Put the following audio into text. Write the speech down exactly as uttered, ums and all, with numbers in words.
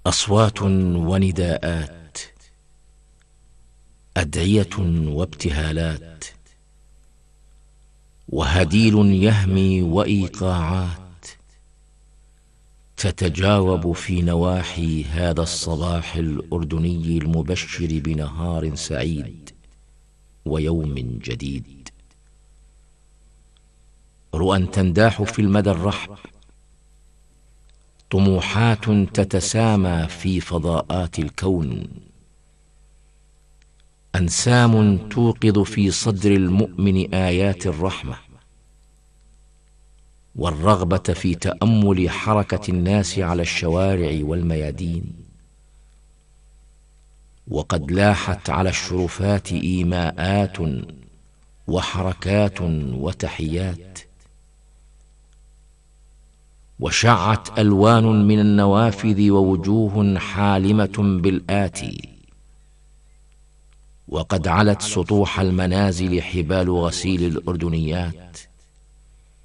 أصوات ونداءات، أدعية وابتهالات، وهديل يهمي وإيقاعات تتجاوب في نواحي هذا الصباح الأردني المبشر بنهار سعيد ويوم جديد. رؤى تنداح في المدى الرحب، طموحات تتسامى في فضاءات الكون، أنسام توقظ في صدر المؤمن آيات الرحمة والرغبة في تأمل حركة الناس على الشوارع والميادين. وقد لاحت على الشرفات إيماءات وحركات وتحيات، وشعت ألوان من النوافذ ووجوه حالمة بالآتي. وقد علت سطوح المنازل حبال غسيل الأردنيات،